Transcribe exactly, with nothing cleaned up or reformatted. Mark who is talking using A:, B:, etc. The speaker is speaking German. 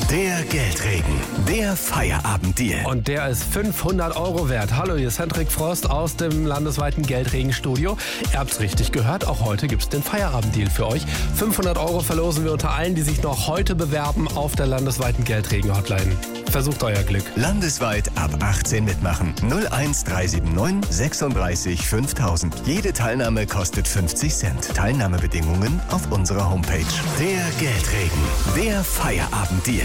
A: Der Geldregen. Der Feierabenddeal.
B: Und der ist fünfhundert Euro wert. Hallo, hier ist Hendrik Frost aus dem landesweiten Geldregenstudio. Ihr habt's richtig gehört, auch heute gibt's den Feierabenddeal für euch. fünfhundert Euro verlosen wir unter allen, die sich noch heute bewerben auf der landesweiten Geldregen-Hotline. Versucht euer Glück.
A: Landesweit ab achtzehn mitmachen. null eins drei sieben neun sechsunddreißig fünftausend. Jede Teilnahme kostet fünfzig Cent. Teilnahmebedingungen auf unserer Homepage. Der Geldregen. Der Feierabenddeal.